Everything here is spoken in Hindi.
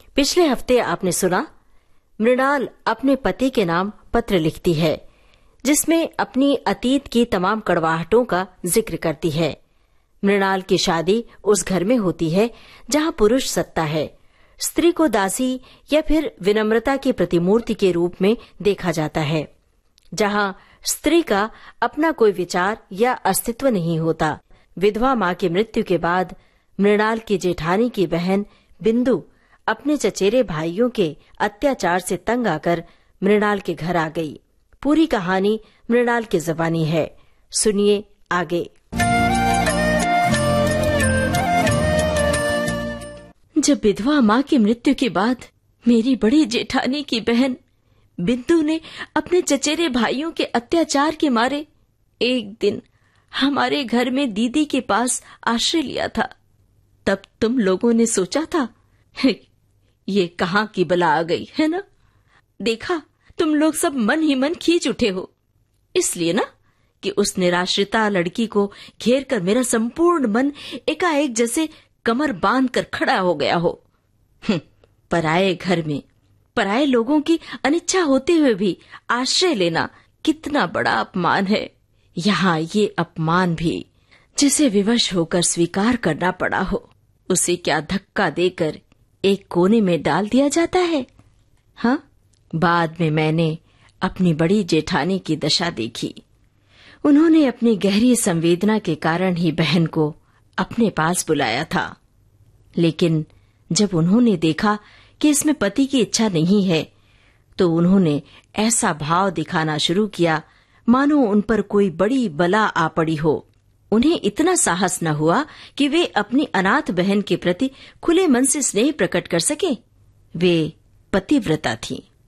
पिछले हफ्ते आपने सुना, मृणाल अपने पति के नाम पत्र लिखती है, जिसमें अपनी अतीत की तमाम कड़वाहटों का जिक्र करती है। मृणाल की शादी उस घर में होती है जहां पुरुष सत्ता है। स्त्री को दासी या फिर विनम्रता की प्रतिमूर्ति के रूप में देखा जाता है, जहां स्त्री का अपना कोई विचार या अस्तित्व नहीं होता। विधवा मां की मृत्यु के बाद मृणाल की जेठानी की बहन बिंदु अपने चचेरे भाइयों के अत्याचार से तंग आकर मृणाल के घर आ गई। पूरी कहानी मृणाल की ज़बानी है, सुनिए आगे। जब विधवा मां की मृत्यु के बाद मेरी बड़ी जेठानी की बहन बिंदु ने अपने चचेरे भाइयों के अत्याचार के मारे एक दिन हमारे घर में दीदी के पास आश्रय लिया था, तब तुम लोगों ने सोचा था ये कहाँ की बला आ गई है ना। देखा, तुम लोग सब मन ही मन खींच उठे हो, इसलिए ना कि उस निराश्रिता लड़की को घेर कर मेरा संपूर्ण मन एकाएक जैसे कमर बांध कर खड़ा हो गया हो। पराये घर में पराये लोगों की अनिच्छा होते हुए भी आश्रय लेना कितना बड़ा अपमान है। यहाँ ये अपमान भी जिसे विवश होकर स्वीकार करना पड़ा हो, उसे क्या धक्का देकर एक कोने में डाल दिया जाता है। हाँ, बाद में मैंने अपनी बड़ी जेठानी की दशा देखी। उन्होंने अपनी गहरी संवेदना के कारण ही बहन को अपने पास बुलाया था, लेकिन जब उन्होंने देखा कि इसमें पति की इच्छा नहीं है, तो उन्होंने ऐसा भाव दिखाना शुरू किया मानो उन पर कोई बड़ी बला आ पड़ी हो। उन्हें इतना साहस न हुआ कि वे अपनी अनाथ बहन के प्रति खुले मन से स्नेह प्रकट कर सके। वे पतिव्रता थीं।